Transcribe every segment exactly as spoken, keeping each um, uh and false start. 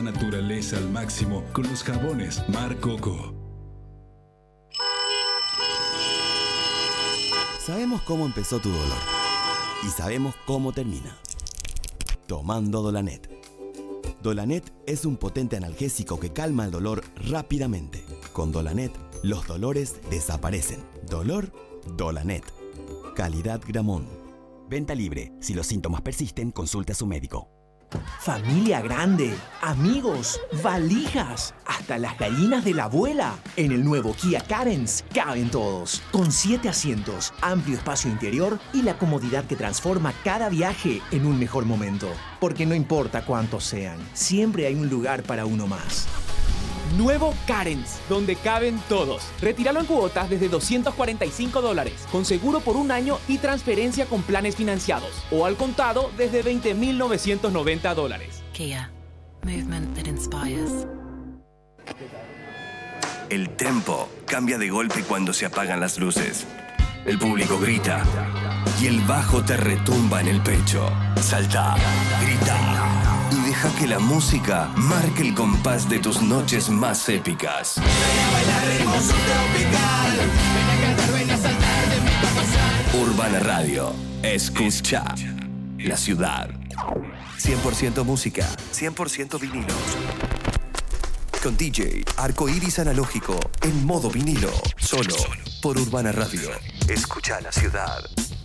Naturaleza al máximo con los jabones Mar Coco. Sabemos cómo empezó tu dolor y sabemos cómo termina. Tomando Dolanet. Dolanet es un potente analgésico que calma el dolor rápidamente. Con Dolanet, los dolores desaparecen. Dolor, Dolanet. Calidad Gramón. Venta libre. Si los síntomas persisten, consulte a su médico. Familia grande, amigos, valijas, hasta las gallinas de la abuela. En el nuevo Kia Carens caben todos, con siete asientos, amplio espacio interior y la comodidad que transforma cada viaje en un mejor momento. Porque no importa cuántos sean, siempre hay un lugar para uno más. Nuevo Carens, donde caben todos. Retíralo en cuotas desde doscientos cuarenta y cinco dólares, con seguro por un año y transferencia con planes financiados. O al contado desde veinte mil novecientos noventa dólares. Kia. Movement that inspires. El tempo cambia de golpe cuando se apagan las luces. El público grita y el bajo te retumba en el pecho. Salta, grita y deja que la música marque el compás de tus noches más épicas. Ven a bailar ritmo subtropical. Ven a cantar, ven a saltar de mi pasar. Urbana Radio. Escucha la ciudad. cien por ciento música, cien por ciento vinilos. Con D J Arcoiris Analógico en modo vinilo. Solo por Urbana Radio. Escucha la ciudad.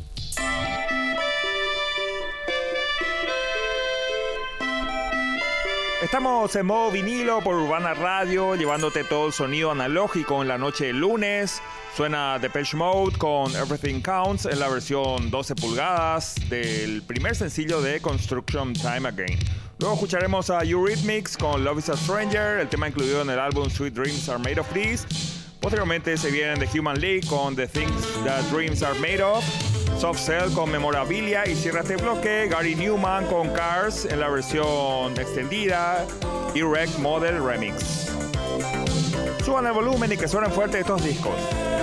Estamos en modo vinilo por Urbana Radio, llevándote todo el sonido analógico en la noche del lunes. Suena Depeche Mode con Everything Counts en la versión doce pulgadas del primer sencillo de Construction Time Again. Luego escucharemos a Eurythmics con Love is a Stranger, el tema incluido en el álbum Sweet Dreams Are Made of This. Posteriormente se vienen The Human League con The Things That Dreams Are Made Of, Soft Cell con Memorabilia y cierra este bloque Gary Newman con Cars en la versión extendida y Wreck Model Remix. Suban el volumen y que suenen fuerte estos discos.